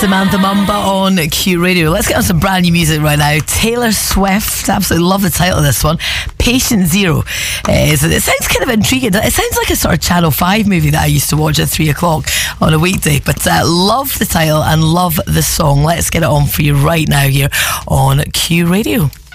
Samantha Mumba on Q Radio. Let's get on some brand new music right now. Taylor Swift, absolutely love the title of this one. Patient Zero. It sounds kind of intriguing. It sounds like a sort of Channel 5 movie that I used to watch at 3 o'clock on a weekday. But love the title and love the song. Let's get it on for you right now here on Q Radio.